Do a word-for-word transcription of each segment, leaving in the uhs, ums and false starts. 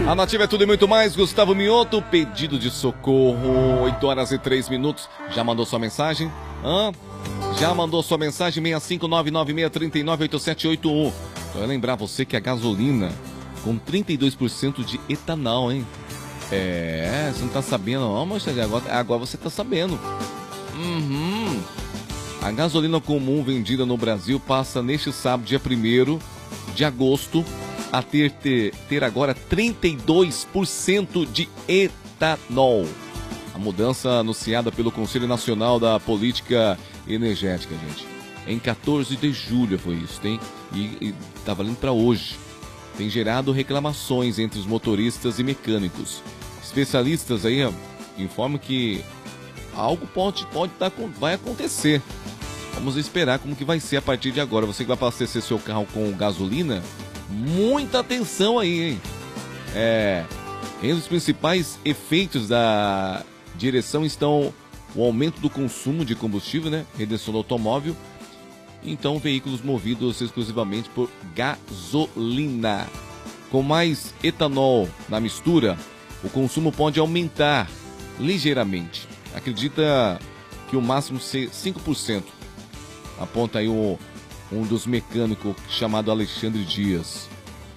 A Nativa é tudo e muito mais. Gustavo Mioto, pedido de socorro. oito horas e três minutos. Já mandou sua mensagem? Hã? Já mandou sua mensagem? seis cinco nove nove seis três nove oito sete oito um. Então eu lembrar você que a gasolina com trinta e dois por cento de etanol, hein? É, você não tá sabendo, não, mas agora, agora você tá sabendo. Uhum. A gasolina comum vendida no Brasil passa neste sábado, dia primeiro de agosto, a ter, ter, ter agora trinta e dois por cento de etanol. A mudança anunciada pelo Conselho Nacional da Política Energética, gente. Em quatorze de julho foi isso, tem? E, e tá valendo para hoje. Tem gerado reclamações entre os motoristas e mecânicos. Especialistas aí ó, informam que algo pode, pode tá, vai acontecer. Vamos esperar como que vai ser a partir de agora. Você que vai abastecer seu carro com gasolina, muita atenção aí, hein? É, entre os principais efeitos da direção estão o aumento do consumo de combustível, né? Redução do automóvel. Então, veículos movidos exclusivamente por gasolina. Com mais etanol na mistura, o consumo pode aumentar ligeiramente. Acredita que o máximo seja cinco por cento. Aponta aí um, um dos mecânicos chamado Alexandre Dias.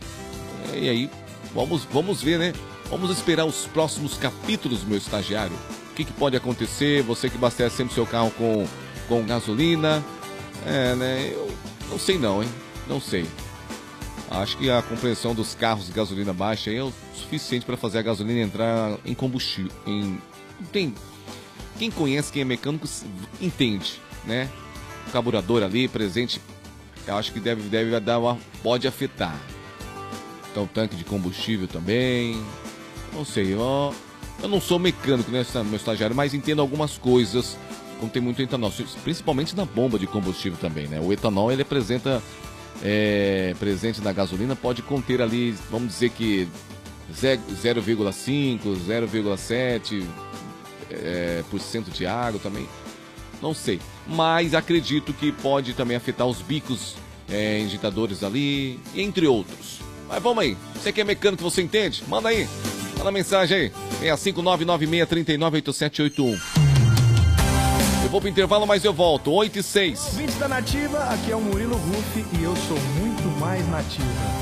E aí, vamos, vamos ver, né? Vamos esperar os próximos capítulos, meu estagiário. O que, que pode acontecer? Você que abastece sempre seu carro com, com gasolina. É, né? Eu não sei não, hein? Não sei. Acho que a compreensão dos carros de gasolina baixa aí é o suficiente para fazer a gasolina entrar em combustível. Em... Tem... Quem conhece, quem é mecânico, entende, né? O carburador ali presente, eu acho que deve, deve dar uma... pode afetar. Então, o tanque de combustível também. Não sei, ó. Eu não sou mecânico, né, meu estagiário, mas entendo algumas coisas. Como tem muito etanol, principalmente na bomba de combustível também, né? O etanol, ele apresenta, é, presente na gasolina, pode conter ali, vamos dizer que zero vírgula cinco, zero vírgula sete é, por cento de água também, não sei. Mas acredito que pode também afetar os bicos é, injetadores ali, entre outros. Mas vamos aí, você que é mecânico, você entende? Manda aí, manda mensagem aí, seis cinco nove nove seis três nove oito sete oito um. Eu vou pro intervalo, mas eu volto. oito e seis. Ouvintes da Nativa, aqui é o Murilo Ruff e eu sou muito mais nativa.